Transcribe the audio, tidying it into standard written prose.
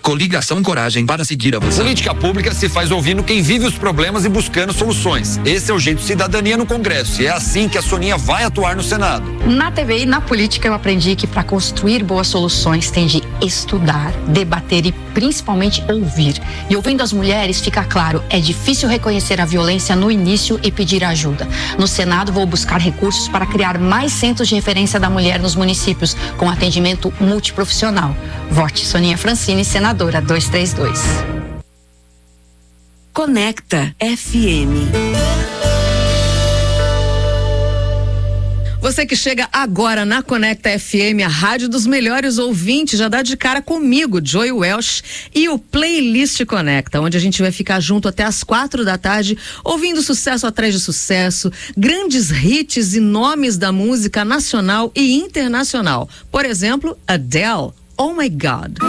Coligação Coragem para seguir avançando. Política pública se faz ouvindo quem vive os problemas e buscando soluções. Esse é o jeito de cidadania no Congresso e é assim que a Soninha vai atuar no Senado. Na TV e na política eu aprendi que para construir boas soluções tem de estudar, debater e principalmente ouvir. E ouvindo as mulheres fica claro, é difícil reconhecer a violência no início e pedir ajuda. No Senado vou buscar recursos para criar mais centros de referência da mulher nos municípios, com atendimento multiprofissional. Vote Soninha Francini, senadora 232. Conecta FM. Você que chega agora na Conecta FM, a rádio dos melhores ouvintes, já dá de cara comigo, Joy Welsh, e o Playlist Conecta, onde a gente vai ficar junto até as 4 da tarde, ouvindo sucesso atrás de sucesso, grandes hits e nomes da música nacional e internacional. Por exemplo, Adele, Oh My God.